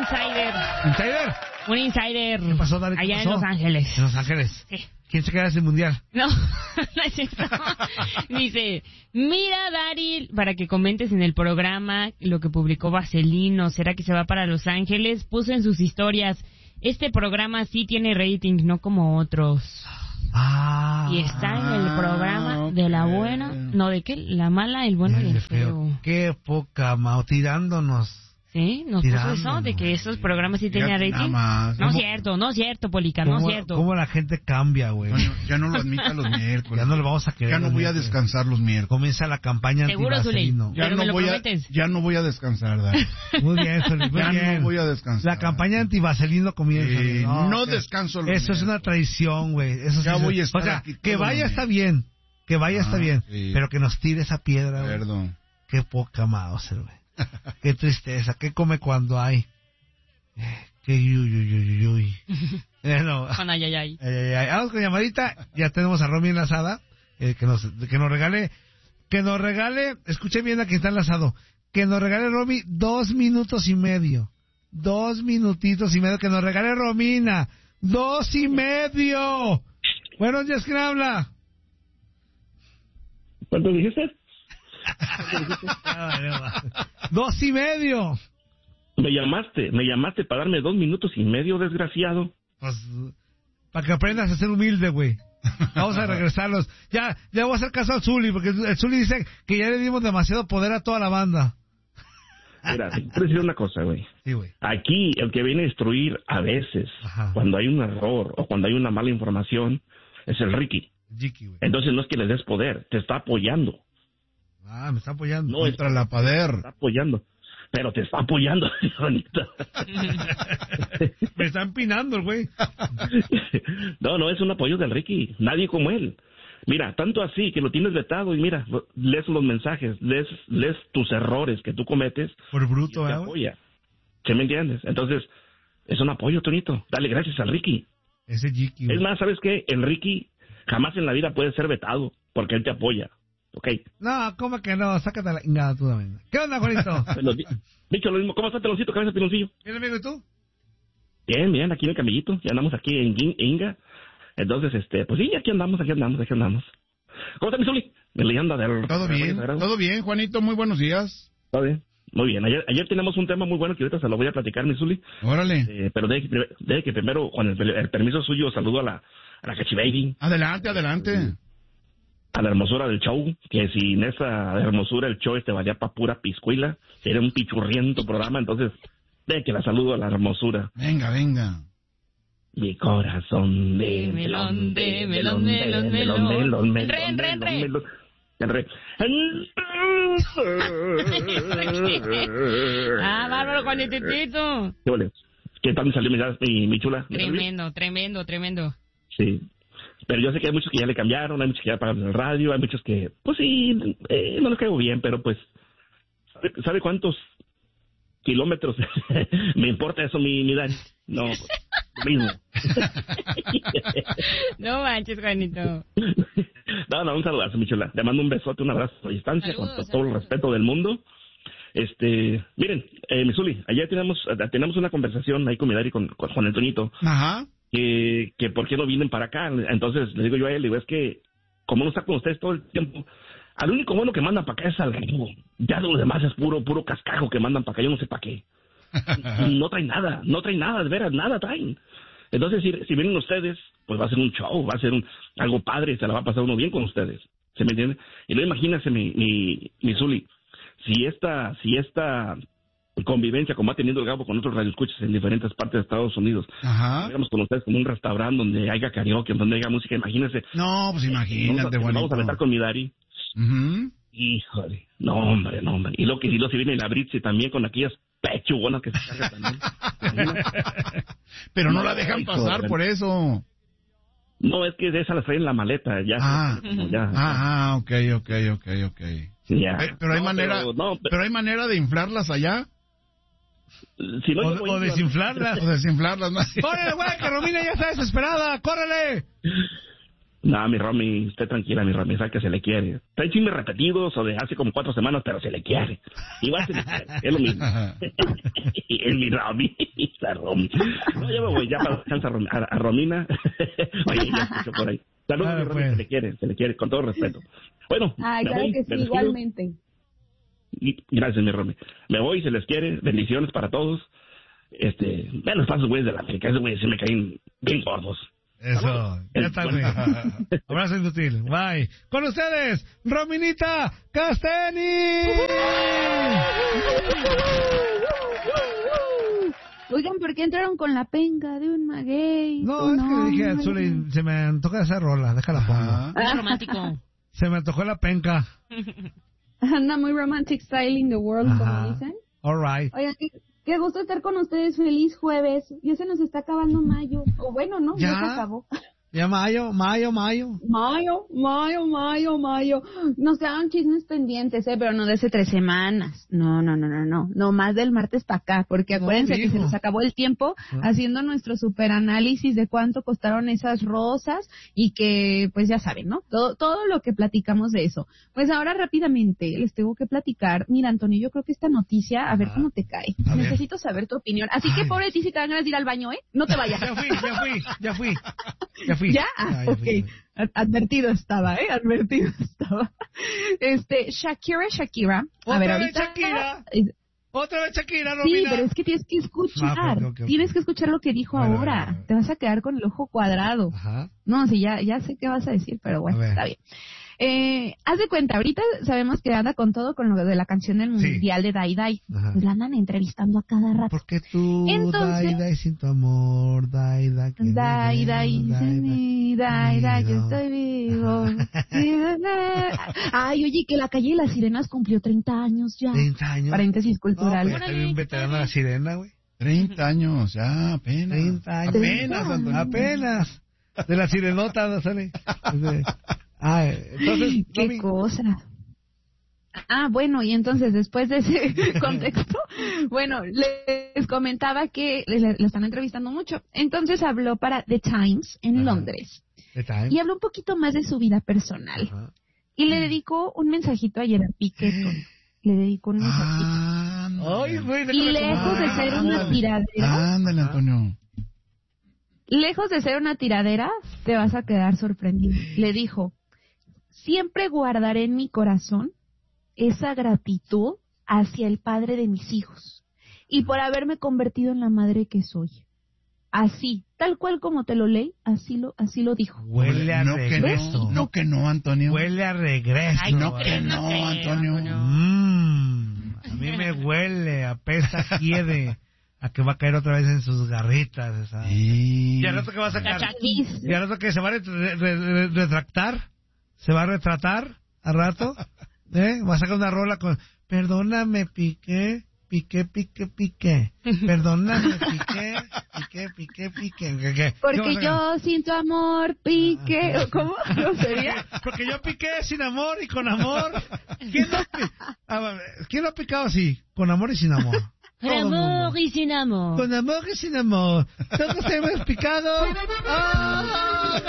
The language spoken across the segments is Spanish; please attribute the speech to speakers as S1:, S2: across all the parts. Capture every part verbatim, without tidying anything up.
S1: insider.
S2: ¿Insider?
S1: Un insider.
S2: ¿Qué pasó, Dari? ¿Qué
S1: Allá
S2: pasó?
S1: en Los Ángeles.
S2: En Los Ángeles.
S1: Sí.
S2: ¿Quién se queda sin mundial?
S1: No, no es cierto. Dice, mira, Dari, para que comentes en el programa lo que publicó Vaselino, ¿será que se va para Los Ángeles? Puso en sus historias, este programa sí tiene rating, no como otros.
S2: Ah.
S1: Y está en el programa
S3: okay.
S1: de la buena, no, ¿de qué? La mala, el bueno y el feo.
S2: Qué poca, Mao, tirándonos.
S1: ¿Sí? ¿Nos puso eso? ¿De que esos programas sí tenían rating? No es cierto, no es cierto, Polica, no es cierto.
S2: ¿Cómo la gente cambia, güey?
S3: Bueno, ya no lo admita los miércoles.
S2: Ya no lo vamos a querer.
S3: Ya no voy a descansar los miércoles.
S2: Comienza la campaña
S1: Seguro, Zuli.
S3: Ya no voy a, ya no voy a descansar, Dani.
S2: Muy bien, Zuli, muy
S3: ya
S2: bien.
S3: no voy a descansar.
S2: La campaña antivaselino comienza.
S3: Eh,
S2: no,
S3: no
S2: que,
S3: descanso los
S2: Eso
S3: miércoles.
S2: es una traición, güey. Eso
S3: Ya
S2: sí,
S3: voy a estar
S2: o sea,
S3: aquí
S2: que
S3: todo
S2: vaya
S3: el
S2: está
S3: día.
S2: bien. Que vaya
S3: Ah,
S2: está bien.
S3: sí.
S2: Pero que nos tire esa piedra, güey.
S3: Perdón.
S2: Qué poca, Mauser, güey. Qué tristeza. ¿Qué come cuando hay? Qué yuy, yuy, yuy, yuy. Eh, no.
S1: Con ay, ay, ay.
S2: Ay, ay, ay. Vamos con llamadita. Ya tenemos a Romy enlazada. Eh, que nos que nos regale, que nos regale, escuche bien a quien está enlazado. Que nos regale, Romy, dos minutos y medio. Dos minutitos y medio. Que nos regale Romina. Dos y medio. Buenos días, ¿quién habla?
S4: ¿Cuánto dijiste?
S2: Dos y medio.
S4: Me llamaste, me llamaste para darme dos minutos y medio, desgraciado.
S2: Pues, para que aprendas a ser humilde, güey. Vamos a regresarlos. Ya, ya voy a hacer caso al Zuli, porque el Zuli dice que ya le dimos demasiado poder a toda la banda.
S4: Mira, te quiero decir una cosa, güey.
S2: Sí, güey.
S4: Aquí el que viene a destruir a veces,
S2: Ajá.
S4: cuando hay un error o cuando hay una mala información, es el Ricky.
S2: Jiki, güey.
S4: Entonces no es que le des poder, te está apoyando.
S2: Ah, me está apoyando.
S4: No,
S3: Contra la pader.
S4: Te está apoyando. Pero te está apoyando, bonita.
S2: Me está empinando el güey.
S4: No, no, es un apoyo del Ricky. Nadie como él. Mira, tanto así que lo tienes vetado y mira, lees los mensajes, lees, lees tus errores que tú cometes.
S2: Por bruto,
S4: y te
S2: ¿eh?
S4: apoya. ¿Sí me entiendes? Entonces, es un apoyo, Tonito. Dale gracias al Ricky.
S2: Ese Jiki, güey.
S4: Es más, ¿sabes qué? El Ricky jamás en la vida puede ser vetado porque él te apoya. ¿Ok?
S2: No, ¿cómo que no? Sácate la ingada tú también. ¿Qué onda, Juanito?
S4: Los di- Dicho lo mismo, ¿cómo está Teloncito, cabeza Teloncillo?
S2: ¿Bien, amigo, y tú?
S4: Bien, bien, aquí en el camellito. Ya andamos aquí en Gin- Inga. Entonces, este, pues sí, aquí andamos, aquí andamos, aquí andamos. ¿Cómo está mi Zuli? Me leyenda del...
S3: Todo bien, todo bien, Juanito, muy buenos días.
S4: Todo bien. Muy bien. Ayer, ayer teníamos un tema muy bueno que ahorita se lo voy a platicar, mi Zuli.
S3: Órale.
S4: Eh, pero de, de, de que primero, con el, el permiso suyo, saludo a la, a la Cachi Baby,
S3: Adelante, adelante.
S4: a la hermosura del show, que sin esa hermosura el show este valía pa' pura piscuila, sería un pichurriento programa, entonces, de que la saludo a la hermosura.
S3: Venga, venga.
S4: Mi corazón de
S1: melón, de melón, melón, melón.
S4: melón, melón,
S1: Re, re,
S4: melón,
S1: re.
S4: melón. El re.
S1: Ah, bárbaro, Juanititito.
S4: ¿Qué vale? ¿Qué tal me salió mi, mi, mi chula? ¿Me salió bien?
S1: Tremendo, tremendo, tremendo.
S4: Sí. Pero yo sé que hay muchos que ya le cambiaron, hay muchos que ya apagaron el radio, hay muchos que, pues sí, eh, no les caigo bien, pero pues, ¿sabe, sabe cuántos kilómetros me importa eso, mi, mi Dani? No, lo mismo.
S1: No manches, Juanito.
S4: No, no, un saludazo, mi chula. Le mando un besote, un abrazo a distancia,
S1: Saludos,
S4: con todo el
S1: saludos.
S4: respeto del mundo. Este, miren, eh, mi Zuli, ayer tenemos, tenemos una conversación ahí con mi Dari, con, con Juan Antonito,
S3: Ajá.
S4: que, que por qué no vienen para acá. Entonces le digo yo a él, digo, es que como no está con ustedes todo el tiempo, al único bueno que mandan para acá es al Rigo. Ya lo demás es puro, puro cascajo que mandan para acá, yo no sé para qué. No traen nada, no traen nada, de veras, nada traen. Entonces, si, si vienen ustedes, pues va a ser un show, va a ser un, algo padre, se la va a pasar uno bien con ustedes. ¿Se me entiende? Y luego imagínese, mi, mi, mi Zuli, si esta, si esta convivencia como ha tenido el Gabo con otros radioescuchas en diferentes partes de Estados Unidos,
S3: Ajá.
S4: digamos con ustedes como un restaurante donde haya karaoke, donde haya música, imagínense.
S3: No, pues imagínate,
S4: Vamos a,
S3: Juanito.
S4: vamos a meter con mi Dari.
S3: Ujú.
S4: Híjole, no hombre, no hombre. Y lo que si lo si viene la Britzi también con aquellas pechugonas que se carga también.
S3: Pero no la dejan pasar por eso.
S4: No, es que de esa las traen en la maleta, ya.
S3: Ah,
S4: ya.
S3: ah, ah, ok, ok, ok, ok.
S4: Ya.
S3: Eh, Pero hay
S4: No,
S3: manera,
S4: pero, no,
S3: pero hay manera de inflarlas allá.
S4: si no,
S2: O,
S4: yo voy
S2: o
S4: a-
S2: desinflarlas.
S3: O desinflarlas más.
S2: ¡Córrele, güey, que Romina ya está desesperada! ¡Córrele!
S4: No, mi Romy, usted tranquila, mi Romy, sabe que se le quiere. Trae chismes repetidos o de hace como cuatro semanas, pero se le quiere. Igual se le quiere, es lo mismo. Es mi Romy, la Romy. No, ya me voy, ya para descansar a, a, a Romina. Oye, ya escucho por ahí. Saludos,
S2: Claro,
S4: mi Romy,
S2: pues.
S4: se le quiere, se le quiere, con todo respeto. Bueno,
S5: Ay,
S4: me
S5: claro
S4: voy,
S5: que sí,
S4: me despido.
S5: igualmente.
S4: Y gracias, mi Romy. Me voy, se les quiere, bendiciones para todos. Este, vean los pasos, güeyes de la América, esos güeyes se me caen bien gordos.
S2: Eso, ya está, güey. Abrazo inútil. Bye. Con ustedes, Rominita Casteni.
S5: Oigan, ¿por qué entraron con la penca de un maguey?
S2: No, es que le dije a Zuli, se me antoja esa rola, déjala pongo.
S1: Muy romántico.
S2: Se me antojó la penca.
S5: Anda muy romantic styling the world,
S2: Ajá.
S5: como dicen.
S2: All right.
S5: Oigan, qué, qué gusto estar con ustedes. Feliz jueves. Ya se nos está acabando mayo. O bueno, ¿no? Ya,
S2: ¿Ya?
S5: se acabó.
S2: Ya mayo, mayo, mayo.
S5: Mayo, mayo, mayo, mayo. Nos quedaron chismes pendientes, ¿eh? Pero no de hace tres semanas. No, no, no, no, no. No más del martes para acá. Porque
S2: No,
S5: acuérdense que
S2: mijo.
S5: se nos acabó el tiempo
S2: Ah.
S5: haciendo nuestro superanálisis de cuánto costaron esas rosas y que, pues ya saben, ¿no? Todo, todo lo que platicamos de eso. Pues ahora rápidamente les tengo que platicar. Mira, Antonio, yo creo que esta noticia, a ver
S2: Ajá.
S5: cómo te cae.
S2: A ver.
S5: Necesito saber tu opinión. Así que,
S2: Ay.
S5: pobre de ti, si te dan ganas de ir al baño, ¿eh? No te vayas.
S2: Ya fui, ya fui, ya fui. Ya fui.
S5: ¿Ya?
S2: Ya, ya
S5: ok.
S2: fui.
S5: Ad- Advertido estaba, ¿eh? Advertido estaba. Este, Shakira, Shakira. A
S2: ¿Otra
S5: ver,
S2: vez
S5: ahorita...
S2: Shakira?
S5: es-
S2: Otra vez Shakira,
S5: Sí,
S2: Romina.
S5: pero es que tienes que escuchar.
S2: Ah, ok, ok, ok.
S5: Tienes que escuchar lo que dijo
S2: Bueno,
S5: ahora.
S2: bueno, bueno.
S5: Te vas a quedar con el ojo cuadrado.
S2: Ajá.
S5: No, sí, ya, ya sé qué vas a decir, pero bueno,
S2: A ver.
S5: está bien. Eh, haz de cuenta, ahorita sabemos que anda con todo con lo de la canción del
S2: Sí.
S5: mundial de Dai Dai.
S2: Ajá.
S5: Pues la andan entrevistando a cada rato.
S2: Porque tú,
S5: Entonces-
S2: dai, dai, sin tu amor, dai, dai, que
S5: Dai,
S2: me
S5: dai,
S2: ven, dai,
S5: dai, dai, dai, yo
S2: Vivo.
S5: estoy vivo. Ay, oye, que la calle de las sirenas cumplió treinta años ya.
S2: treinta años.
S5: Paréntesis
S2: No,
S5: cultural.
S2: pues ya está bien veterana la sirena, güey.
S3: treinta años, ya, apenas.
S2: treinta años.
S3: Apenas, Antonio.
S2: Apenas. De la sirenota, no sale. De- Ah, entonces,
S5: Qué
S2: Romy,
S5: cosa. Ah, bueno, y entonces después de ese contexto, bueno, les comentaba que le, le están entrevistando mucho. Entonces habló para The Times en
S2: Ajá.
S5: Londres
S2: ¿qué tal?
S5: y habló un poquito más de su vida personal.
S2: Ajá.
S5: Y le dedicó un mensajito a Gerard Piqué. Toño. Le dedicó un mensajito.
S3: Ah, no.
S2: Ay, güey,
S5: Y
S2: déjame
S5: lejos de
S2: acomodar.
S5: ser una
S3: ándale.
S5: tiradera,
S3: Ándale, Antonio.
S5: lejos de ser una tiradera, te vas a quedar sorprendido. Le dijo, siempre guardaré en mi corazón esa gratitud hacia el padre de mis hijos y por haberme convertido en la madre que soy. Así, tal cual como te lo leí, así lo, así lo dijo.
S2: Huele a
S3: no que
S2: regreso.
S3: no, no que no, Antonio.
S2: Huele a regreso.
S1: Ay,
S3: no
S1: no
S3: que
S1: creo,
S3: no,
S1: no creo,
S3: Antonio.
S1: Antonio.
S2: Mmm, a mí me huele, apesta, quiere a que va a caer otra vez en sus garritas. Esa.
S3: Sí.
S2: Y al rato que va a sacar.
S5: Dice,
S2: Y al rato que se va a ret- re- re- retractar. Se va a retratar al rato. ¿Eh? Va a sacar una rola con. Perdóname, Piqué. Piqué, piqué, piqué. Perdóname, piqué. Piqué, piqué, piqué. ¿Qué, qué? ¿Qué va a
S5: porque
S2: sacar?
S5: yo siento amor, pique, ¿o ¿cómo? ¿Cómo sería?
S2: Porque yo piqué sin amor y con amor. ¿Quién no, ha pi- a ver, ¿quién no ha picado así? Con amor y sin amor.
S1: Con
S2: Todo mundo.
S1: amor y sin amor.
S2: Con amor y sin amor. Todos hemos picado. ¡Ah!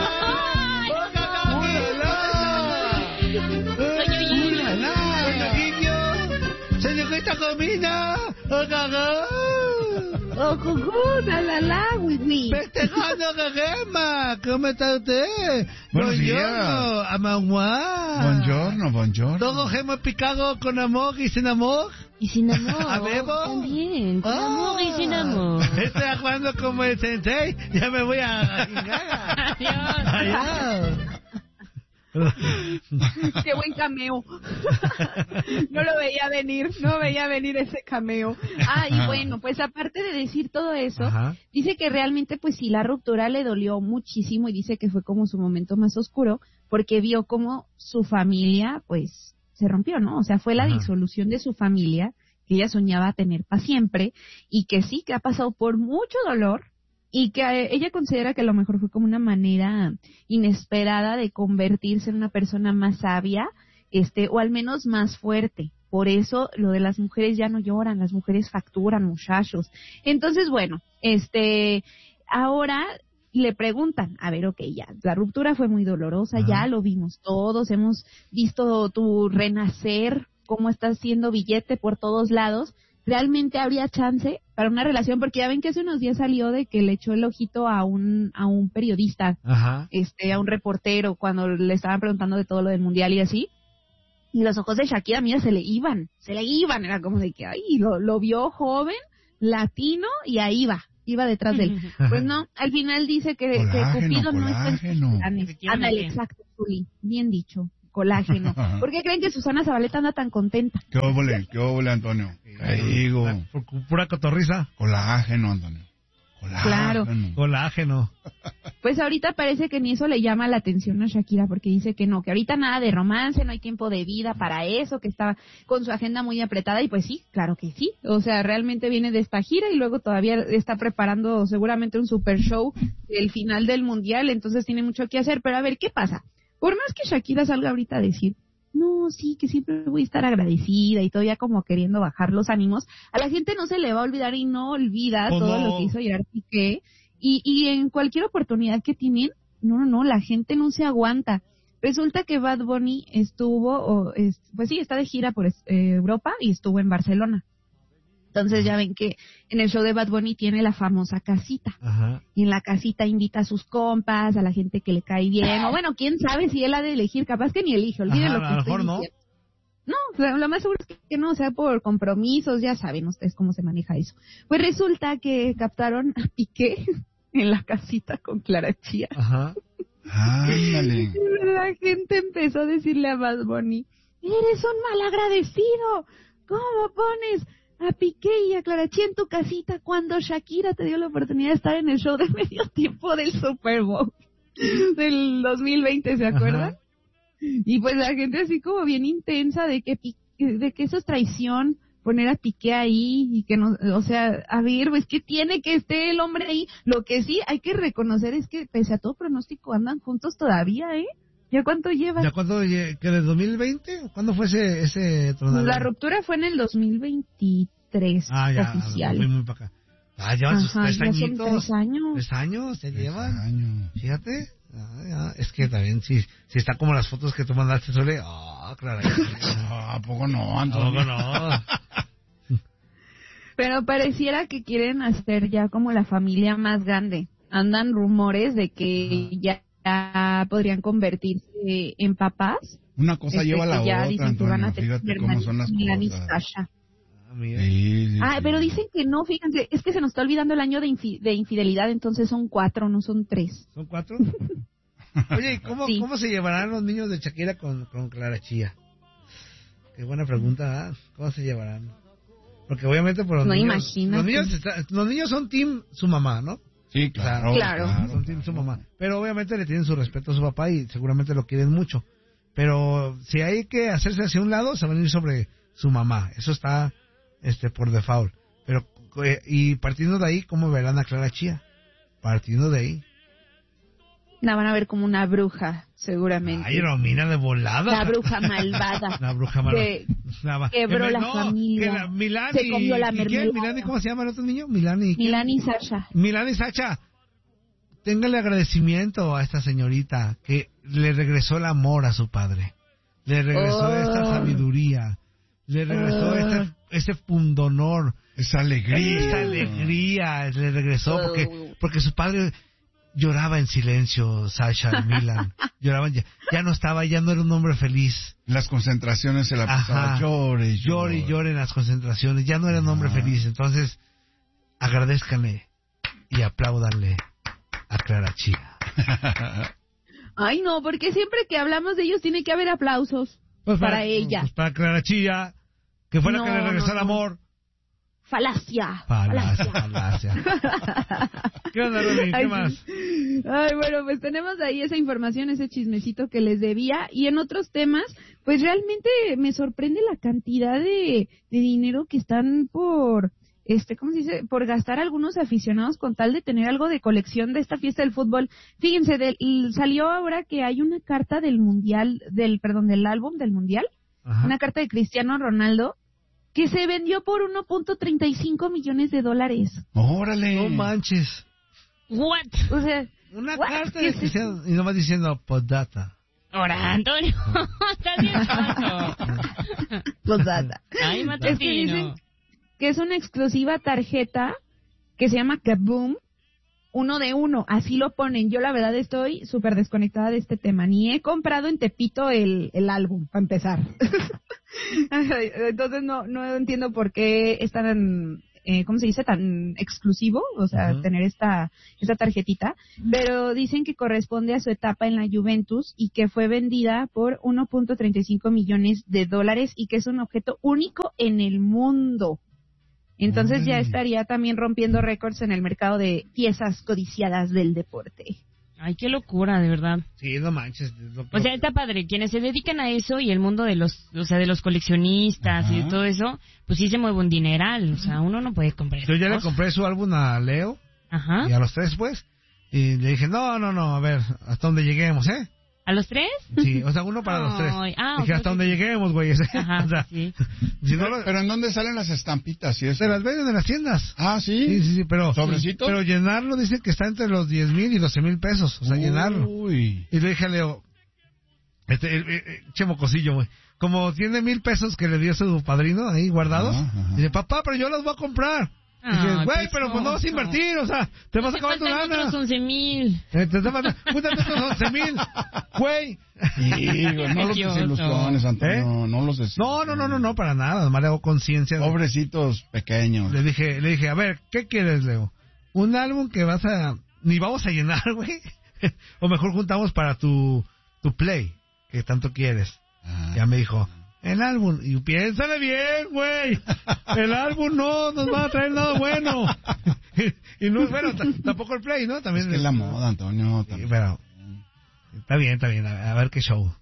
S2: Señorita Comina, ¡oh, gaga!
S5: Oh, jujú, la la la, oui, oui.
S2: Festejando Gagema, ¿cómo está usted?
S3: Buenos días.
S2: Buongiorno, amagua.
S3: Buongiorno, buongiorno.
S2: Todos hemos picado con amor y sin amor.
S1: Y sin amor.
S2: ¿A Bebo?
S1: También. Con
S2: Ah.
S1: amor y sin amor.
S2: Estoy jugando como el sensei, ya me voy a chingar.
S1: Adiós.
S2: Adiós.
S5: Qué buen cameo. No lo veía venir, no veía venir ese cameo. Ah, y bueno, pues aparte de decir todo eso,
S2: Ajá.
S5: dice que realmente pues sí, la ruptura le dolió muchísimo y dice que fue como su momento más oscuro porque vio como su familia pues se rompió, ¿no? O sea, fue la
S2: Ajá.
S5: disolución de su familia que ella soñaba tener para siempre y que sí, que ha pasado por mucho dolor y que eh, ella considera que a lo mejor fue como una manera inesperada de convertirse en una persona más sabia, este, o al menos más fuerte. Por eso lo de las mujeres ya no lloran, las mujeres facturan, muchachos. Entonces, bueno, este, ahora y le preguntan, a ver, ok, ya, la ruptura fue muy dolorosa,
S2: Ajá.
S5: ya lo vimos todos, hemos visto tu renacer, cómo estás haciendo billete por todos lados, ¿realmente habría chance para una relación? Porque ya ven que hace unos días salió de que le echó el ojito a un a un periodista,
S2: Ajá.
S5: este, a un reportero, cuando le estaban preguntando de todo lo del mundial y así, y los ojos de Shakira, mira, se le iban, se le iban, era como de que, ay, lo, lo vio joven, latino, y ahí va, iba detrás de él. Pues no, al final dice que, que
S3: Colágeno,
S5: Cupido no está en sus
S3: colágeno.
S5: planes.
S1: Efectivamente.
S5: Ándale, exacto, Zuli, bien dicho, colágeno. ¿Por qué creen que Susana Zabaleta anda tan contenta?
S3: ¿Qué óvole, qué óvole, Antonio? ¿Qué digo?
S2: Por cu- pura cotorriza.
S3: Colágeno, Antonio.
S5: Claro.
S3: Colágeno.
S2: Colágeno.
S5: Pues ahorita parece que ni eso le llama la atención a Shakira, porque dice que no, que ahorita nada de romance, no hay tiempo de vida para eso, que está con su agenda muy apretada, y pues sí, claro que sí. O sea, realmente viene de esta gira y luego todavía está preparando seguramente un super show del final del mundial, entonces tiene mucho que hacer. Pero a ver, ¿qué pasa? Por más que Shakira salga ahorita a decir, no, sí, que siempre voy a estar agradecida y todavía como queriendo bajar los ánimos, a la gente no se le va a olvidar y no olvida
S2: ¿Cómo?
S5: todo lo que hizo Gerard Piqué. Y, y en cualquier oportunidad que tienen, no, no, no, la gente no se aguanta. Resulta que Bad Bunny estuvo, o, es, pues sí, está de gira por eh, Europa y estuvo en Barcelona. Entonces ya ven que en el show de Bad Bunny tiene la famosa casita.
S2: Ajá.
S5: Y en la casita invita a sus compas, a la gente que le cae bien. O bueno, quién sabe si él ha de elegir, capaz que ni elige, olviden
S2: Ajá,
S5: lo que
S2: a lo
S5: estoy
S2: mejor no.
S5: diciendo. No, lo, lo más seguro es que no, o sea, por compromisos, ya saben ustedes cómo se maneja eso. Pues resulta que captaron a Piqué en la casita con Clara Chía.
S2: Ajá.
S3: Ándale.
S5: Y la gente empezó a decirle a Bad Bunny, eres un malagradecido, ¿cómo pones a Piqué y a Clara Chía en tu casita cuando Shakira te dio la oportunidad de estar en el show de medio tiempo del Super Bowl del dos mil veinte, ¿se acuerdan?
S2: Ajá.
S5: Y pues la gente así como bien intensa de que Pi- de que eso es traición, poner a Piqué ahí y que no, o sea, a ver, pues que tiene que esté el hombre ahí. Lo que sí hay que reconocer es que pese a todo pronóstico andan juntos todavía, ¿eh? ¿Ya cuánto llevan?
S2: ¿Ya cuánto? lle- ¿Que de dos mil veinte? ¿Cuándo fue ese, ese tronador?
S5: La ruptura fue en el dos mil veintitrés
S2: Ah, ya.
S5: oficial.
S2: Fui muy para acá. Ah, llevan sus
S5: Ajá,
S2: tres
S5: ya son
S2: añitos.
S5: tres años.
S2: Tres años se
S3: Tres
S2: llevan.
S3: años.
S2: Fíjate. Ah, ya. Es que también, si, si está como las fotos que tú mandaste, suele. Ah, claro.
S3: Ah, ¿a poco no,
S2: No,
S3: Antonio?
S2: no.
S5: Pero pareciera que quieren hacer ya como la familia más grande. Andan rumores de que ya, ya podrían convertirse en papás.
S3: Una cosa
S5: Este,
S3: lleva a la
S5: que ya
S3: otra,
S5: dicen que van a
S3: Antonio.
S5: tener
S3: Fíjate cómo son las
S5: Milán y
S3: cosas.
S5: Sasha.
S2: Ah, mira.
S3: Sí, sí,
S5: Ah,
S3: sí.
S5: pero dicen que no, fíjense, es que se nos está olvidando el año de, infi- de infidelidad, entonces son cuatro, no son tres.
S2: ¿Son cuatro? Oye, ¿y cómo,
S5: Sí.
S2: cómo se llevarán los niños de Shakira con, con Clara Chía? Qué buena pregunta, ¿ah? ¿Cómo se llevarán? Porque obviamente por los
S5: No,
S2: niños...
S5: imagínate.
S2: Los niños, está- los niños son team su mamá, ¿no?
S3: Sí, claro.
S5: Claro.
S2: Son team su mamá. Pero obviamente le tienen su respeto a su papá y seguramente lo quieren mucho. Pero si hay que hacerse hacia un lado, se van a ir sobre su mamá. Eso está este por default. Pero eh, y partiendo de ahí, ¿cómo verán a Clara Chía? Partiendo de ahí.
S5: La van a ver como una bruja, seguramente.
S2: Ay, Romina de volada.
S5: La bruja malvada.
S2: La bruja malvada.
S5: Que
S2: La ma-
S5: quebró
S2: que me-
S5: la
S2: no,
S5: familia.
S2: que la- Milán
S5: Se
S2: y,
S5: comió la
S2: ¿y quién?
S5: mermelada.
S2: Milán y ¿cómo se llama el otro niño? Milán y ¿quién?
S5: Milán y Sasha.
S2: Milán y Sacha. Téngale agradecimiento a esta señorita que le regresó el amor a su padre. Le regresó
S5: Oh.
S2: esta sabiduría. Le regresó
S5: Oh.
S2: este, ese pundonor.
S3: Esa alegría.
S2: Esa alegría. Le regresó porque, porque su padre lloraba en silencio, Sasha y Milan. Lloraban ya. Ya no estaba, ya no era un hombre feliz.
S3: Las concentraciones se la pasaba
S2: Ajá.
S3: llore y
S2: Llore y llore en las concentraciones. Ya no era un hombre
S3: Ah.
S2: feliz. Entonces, agradezcanle y apláudanle a Clara Chía.
S5: Ay, no, porque siempre que hablamos de ellos tiene que haber aplausos
S2: Pues
S5: para ella.
S2: Pues para Clara Chía, que fue la
S5: No,
S2: que le regresó
S5: no,
S2: el
S5: no.
S2: amor.
S5: Falacia.
S2: Falacia, falacia. ¿Qué onda, Rumi? ¿Qué
S5: Ay,
S2: más?
S5: sí. Ay, bueno, pues tenemos ahí esa información, ese chismecito que les debía. Y en otros temas, pues realmente me sorprende la cantidad de, de dinero que están por, este, ¿cómo se dice? Por gastar algunos aficionados con tal de tener algo de colección de esta fiesta del fútbol. Fíjense, del- salió ahora que hay una carta del mundial, del, perdón, del álbum del mundial,
S2: Ajá.
S5: una carta de Cristiano Ronaldo, que se vendió por uno punto treinta y cinco millones de dólares.
S3: Órale.
S2: No manches.
S1: What?
S5: O sea,
S2: Una
S5: What?
S2: carta
S5: ¿Qué
S2: de
S5: es
S2: cristiano y nomás diciendo postdata.
S1: Ahora, Antonio, estás bien tonto.
S5: Postdata.
S1: Ay,
S5: Es que
S1: matutino.
S5: dicen que es una exclusiva tarjeta que se llama Kaboom, uno de uno, así lo ponen. Yo la verdad estoy súper desconectada de este tema, ni he comprado en Tepito el, el álbum, para empezar. Entonces no no entiendo por qué es tan, eh, ¿cómo se dice? Tan exclusivo, o sea,
S2: Ujú.
S5: tener esta, esta tarjetita, pero dicen que corresponde a su etapa en la Juventus y que fue vendida por uno punto treinta y cinco millones de dólares y que es un objeto único en el mundo. Entonces ya
S3: Ay.
S5: estaría también rompiendo récords en el mercado de piezas codiciadas del deporte.
S1: Ay, qué locura, de verdad.
S2: Sí, no manches. lo-
S1: O sea, está padre. Quienes se dedican a eso y el mundo de los, o sea, de los coleccionistas y de
S3: Ajá.
S1: todo eso, pues sí se mueve un dineral. O sea, uno no puede comprar.
S2: Yo ya le
S1: cosas.
S2: compré su álbum a Leo
S1: Ajá.
S2: y a los tres, pues. Y le dije, no, no, no, a ver, hasta donde lleguemos, ¿eh?
S1: ¿A los tres?
S2: Sí, o sea, uno para los tres.
S1: Ay, ah,
S2: Dije,
S1: ok,
S2: hasta
S1: ok.
S2: donde lleguemos, güey.
S1: Ajá,
S2: O sea,
S1: sí.
S2: si no lo-
S3: Pero ¿en dónde salen las estampitas y eso?
S2: se las venden en las tiendas.
S3: Ah, ¿sí?
S2: Sí, sí, sí, pero...
S3: ¿Sobrecitos?
S2: Pero llenarlo dicen que está entre los diez mil y doce mil pesos, o sea, llenarlo.
S3: Uy.
S2: Y le dije a Leo, este, eh, eh, che mocosillo, güey, como tiene mil pesos que le dio su padrino ahí guardados,
S3: Ajá, ajá.
S2: dice, papá, pero yo los voy a comprar. Dije,
S1: Ay,
S2: güey, pero pues no vas a
S1: precioso.
S2: invertir, o sea, te vas a
S1: Te
S2: acabar tu
S1: faltan
S2: lana.
S1: otros once mil.
S2: Eh, te faltan, júntate otros once mil, güey.
S3: Digo, no los
S1: Precioso.
S3: desilusiones, Antonio,
S2: ¿Eh?
S3: no los desilusiones.
S2: No, no, no, no, no, para nada, nomás le hago conciencia. de-
S3: Pobrecitos pequeños.
S2: Le dije, le dije, a ver, ¿qué quieres, Leo? Un álbum que vas a, ni vamos a llenar, güey, o mejor juntamos para tu, tu play, que tanto quieres.
S3: Ah.
S2: Ya me dijo, el álbum, y piénsale bien, güey, el álbum no nos va a traer nada bueno. y, y no es bueno, t- tampoco el play, ¿no? También
S3: Es que es la moda, Antonio.
S2: Sí,
S3: también.
S2: pero, está bien, está bien, a, a ver qué show.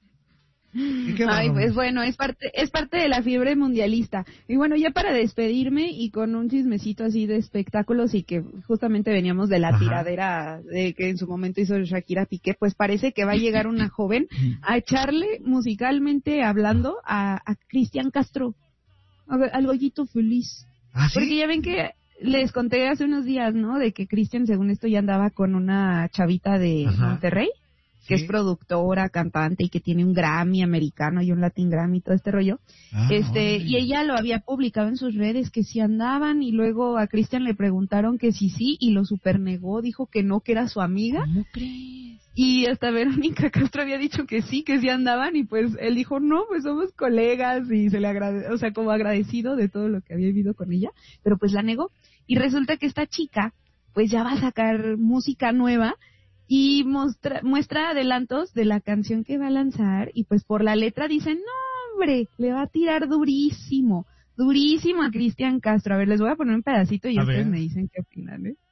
S2: ¿Y qué más,
S5: Ay,
S2: Romy?
S5: pues bueno, es parte, es parte de la fiebre mundialista. Y bueno, ya para despedirme y con un chismecito así de espectáculos y que justamente veníamos de la
S2: Ajá.
S5: tiradera de que en su momento hizo Shakira Piqué, pues parece que va a llegar una joven a echarle musicalmente hablando a, a Cristian Castro, a ver, al Goyito Feliz.
S2: ¿Ah, sí?
S5: Porque ya ven que les conté hace unos días, ¿no? De que Cristian, según esto, ya andaba con una chavita de
S2: Ajá.
S5: Monterrey, que
S2: Sí.
S5: es productora, cantante y que tiene un Grammy americano y un Latin Grammy y todo este rollo.
S3: Ah,
S5: este
S3: órale.
S5: Y ella lo había publicado en sus redes que sí andaban y luego a Cristian le preguntaron que sí sí y lo supernegó, dijo que no, que era su amiga.
S1: ¿Cómo crees?
S5: Y hasta Verónica Castro había dicho que sí, que sí andaban y pues él dijo, no, pues somos colegas y se le agrade, o sea, como agradecido de todo lo que había vivido con ella, pero pues la negó. Y resulta que esta chica pues ya va a sacar música nueva y muestra, muestra adelantos de la canción que va a lanzar y pues por la letra dicen, no hombre, le va a tirar durísimo, durísimo a Cristian Castro. A ver, les voy a poner un pedacito y
S2: A
S5: ustedes
S2: ver.
S5: me dicen qué opinan, ¿eh?